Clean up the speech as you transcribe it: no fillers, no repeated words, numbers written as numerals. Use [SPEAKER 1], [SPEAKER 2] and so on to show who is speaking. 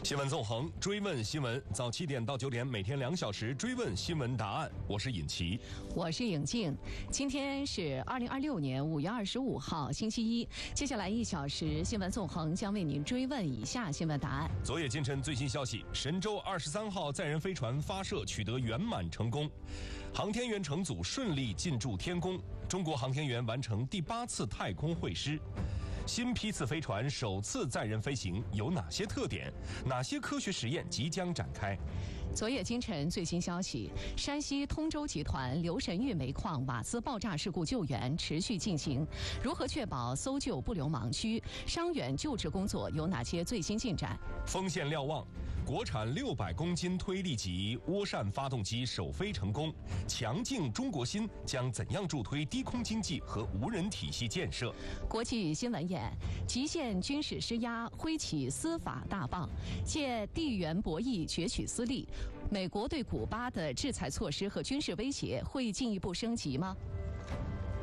[SPEAKER 1] 新闻纵横，追问新闻，早7点到9点，每天2小时追问新闻答案。我是尹奇，
[SPEAKER 2] 我是颖静。今天是2026年5月25号，星期一。接下来1小时，新闻纵横将为您追问以下新闻答案。
[SPEAKER 1] 昨夜今晨最新消息：神舟23号载人飞船发射取得圆满成功，航天员乘组顺利进驻天宫，中国航天员完成第8次太空会师。新批次飞船首次载人飞行有哪些特点？哪些科学实验即将展开？
[SPEAKER 2] 昨夜今晨最新消息，山西通州集团刘神峪煤矿瓦斯爆炸事故救援持续进行，如何确保搜救不留盲区？伤员救治工作有哪些最新进展？
[SPEAKER 1] 锋线瞭望，国产600公斤推力级涡扇发动机首飞成功，强劲中国心将怎样助推低空经济和无人体系建设？
[SPEAKER 2] 国际新闻眼，极限军事施压，挥起司法大棒，借地缘博弈攫取私利。美国对古巴的制裁措施和军事威胁会进一步升级吗？